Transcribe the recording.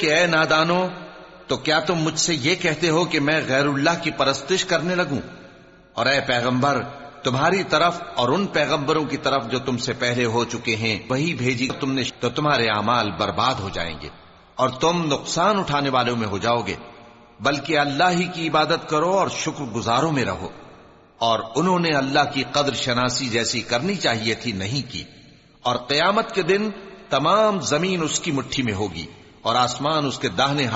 कि ऐ नादानो, तो क्या तुम मुझसे ये कहते हो कि मैं गैरुल्लाह की परस्तिश करने लगूं? और ऐ पैगंबर, तुम्हारी तरफ और उन पैगंबरों की तरफ जो तुमसे पहले हो चुके हैं वही भेजी तुमने, तो तुम्हारे अमाल बर्बाद हो जाएंगे और तुम नुकसान उठाने वालों में हो जाओगे। बल्कि अल्लाह ही की इबादत करो और शुक्रगुजारों में रहो। और उन्होंने अल्लाह की कद्र शनासी जैसी करनी चाहिए थी, नहीं की। और क़यामत के दिन तमाम जमीन उसकी मुट्ठी में होगी और आसमान उसके दाहिने